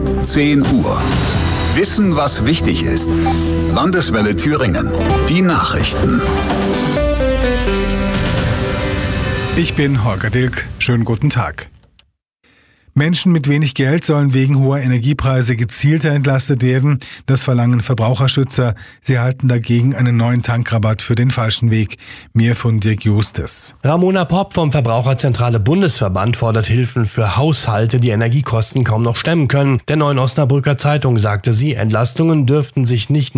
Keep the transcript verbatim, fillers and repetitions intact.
zehn Uhr. Wissen, was wichtig ist. Landeswelle Thüringen. Die Nachrichten. Ich bin Holger Dilk. Schönen guten Tag. Menschen mit wenig Geld sollen wegen hoher Energiepreise gezielter entlastet werden. Das verlangen Verbraucherschützer. Sie erhalten dagegen einen neuen Tankrabatt für den falschen Weg. Mehr von Dirk Justes. Ramona Popp vom Verbraucherzentrale Bundesverband fordert Hilfen für Haushalte, die Energiekosten kaum noch stemmen können. Der Neuen Osnabrücker Zeitung sagte sie, Entlastungen dürften sich nicht